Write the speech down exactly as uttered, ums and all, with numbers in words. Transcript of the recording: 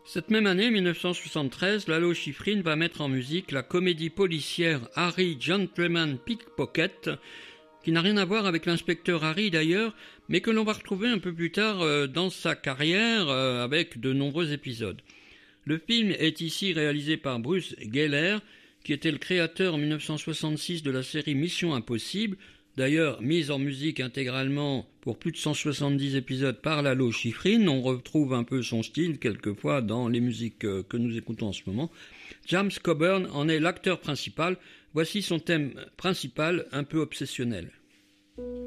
Cette même année, mille neuf cent soixante-treize, Lalo Schifrin va mettre en musique la comédie policière Harry Gentleman Pickpocket, qui n'a rien à voir avec l'inspecteur Harry d'ailleurs, mais que l'on va retrouver un peu plus tard euh, dans sa carrière euh, avec de nombreux épisodes. Le film est ici réalisé par Bruce Geller, qui était le créateur en mille neuf cent soixante-six de la série Mission Impossible, d'ailleurs mise en musique intégralement pour plus de cent soixante-dix épisodes par Lalo Schifrin. On retrouve un peu son style quelquefois dans les musiques que nous écoutons en ce moment. James Coburn en est l'acteur principal. Voici son thème principal, un peu obsessionnel.